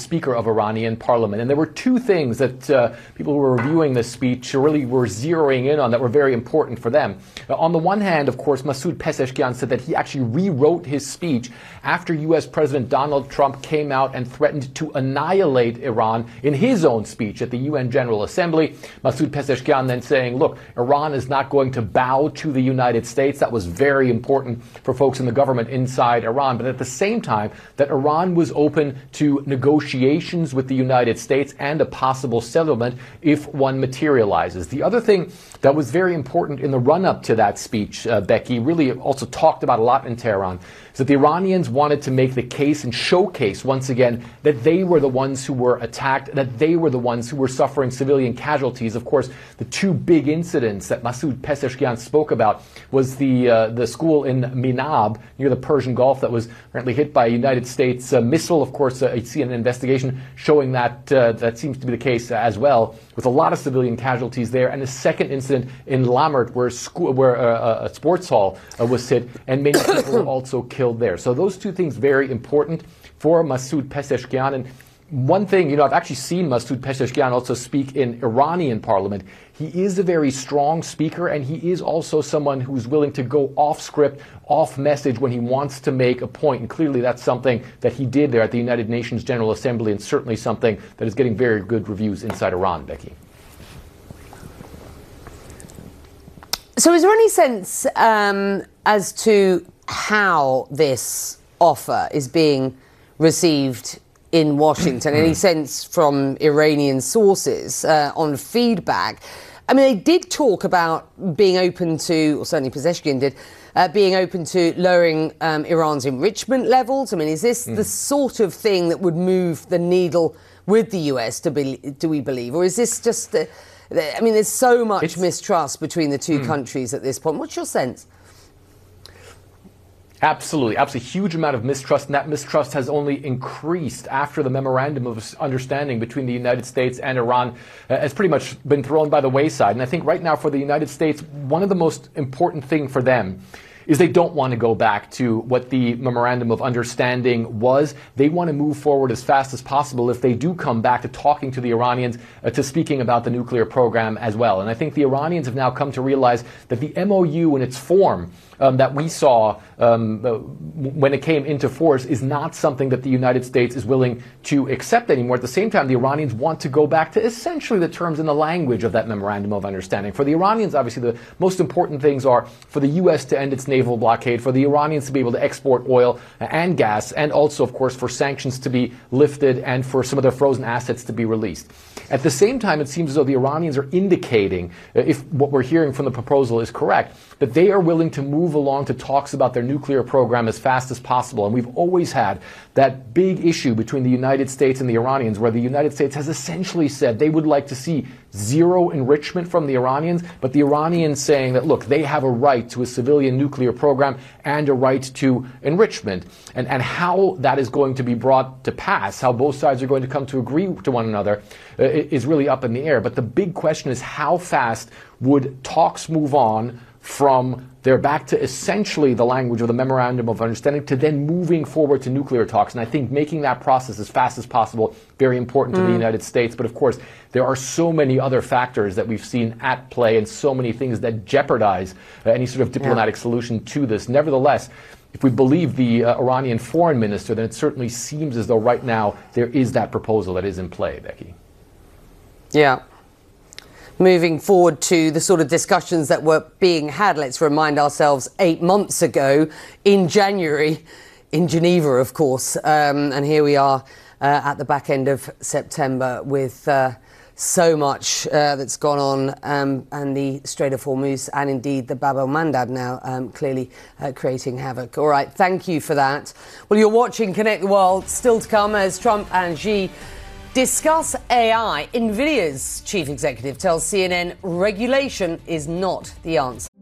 Speaker of Iranian Parliament. And there were two things that people who were reviewing this speech really were zeroing in on that were very important for them. On the one hand, of course, Masoud Pezeshkian said that he actually rewrote his speech after U.S. President Donald Trump came out and threatened to annihilate Iran in his own speech at the UN General Assembly. Masoud Pezeshkian then saying, look, Iran is not going to bow to the United States. That was very important for folks in the government inside Iran. But at the same time, that Iran was open to negotiations with the United States and a possible settlement if one materializes. The other thing that was very important in the run-up to that speech, Becky, really also talked about a lot in Tehran, is that the Iranians wanted to make the case and showcase once again that they were the ones who were attacked, that they were the ones who were suffering civilian casualties. Of course, the two big incidents that Masoud Pezeshkian spoke about was the school in Minab near the Persian Gulf that was apparently hit by a United States missile. Of course, I see an investigation showing that that seems to be the case as well, with a lot of civilian casualties there. And the second incident in Lamert, where a sports hall was hit, and many people were also killed there. So those two things very important for Masoud Pezeshkian. And one thing, I've actually seen Masoud Pezeshkian also speak in Iranian parliament. He is a very strong speaker, and he is also someone who's willing to go off script, off message when he wants to make a point. And clearly that's something that he did there at the United Nations General Assembly, and certainly something that is getting very good reviews inside Iran, Becky. So is there any sense as to how this offer is being received in Washington? Any sense from Iranian sources on feedback? I mean, they did talk about being open to, or certainly Pezeshkian did, being open to lowering Iran's enrichment levels. I mean, is this the sort of thing that would move the needle with the US, do we believe? Or is this just... I mean, there's so much mistrust between the two countries at this point. What's your sense? Absolutely. Absolutely. Huge amount of mistrust, and that mistrust has only increased after the memorandum of understanding between the United States and Iran has pretty much been thrown by the wayside. And I think right now for the United States, one of the most important thing for them is they don't want to go back to what the memorandum of understanding was. They want to move forward as fast as possible if they do come back to talking to the Iranians, to speaking about the nuclear program as well. And I think the Iranians have now come to realize that the MOU in its form that we saw when it came into force is not something that the United States is willing to accept anymore. At the same time, the Iranians want to go back to essentially the terms and the language of that memorandum of understanding. For the Iranians, obviously, the most important things are for the U.S. to end its naval blockade, for the Iranians to be able to export oil and gas, and also, of course, for sanctions to be lifted and for some of their frozen assets to be released. At the same time, it seems as though the Iranians are indicating, if what we're hearing from the proposal is correct, that they are willing to move along to talks about their nuclear program as fast as possible. And we've always had that big issue between the United States and the Iranians, where the United States has essentially said they would like to see zero enrichment from the Iranians, but the Iranians saying that, look, they have a right to a civilian nuclear program and a right to enrichment. And how that is going to be brought to pass, how both sides are going to come to agree to one another, is really up in the air. But the big question is, how fast would talks move on from they're back to essentially the language of the Memorandum of Understanding to then moving forward to nuclear talks. And I think making that process as fast as possible, very important to the United States. But of course, there are so many other factors that we've seen at play and so many things that jeopardize any sort of diplomatic solution to this. Nevertheless, if we believe the Iranian foreign minister, then it certainly seems as though right now there is that proposal that is in play, Becky. Yeah. Moving forward to the sort of discussions that were being had, let's remind ourselves 8 months ago in January in Geneva, of course. And here we are at the back end of September with so much that's gone on and the Strait of Hormuz and indeed the Bab el-Mandab now clearly creating havoc. All right, thank you for that. Well, you're watching Connect the World, still to come as Trump and Xi discuss AI. NVIDIA's chief executive tells CNN regulation is not the answer.